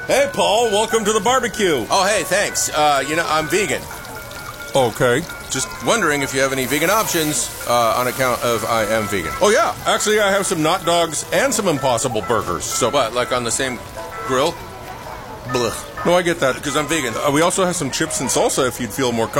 Hey, Paul, welcome to the barbecue. Oh, hey, thanks. I'm vegan. Okay. Just wondering if you have any vegan options on account of I am vegan. Oh, yeah. Actually, I have some Not Dogs and some Impossible Burgers. So what, like on the same grill? Blech. No, I get that. Because I'm vegan. We also have some chips and salsa if you'd feel more comfortable.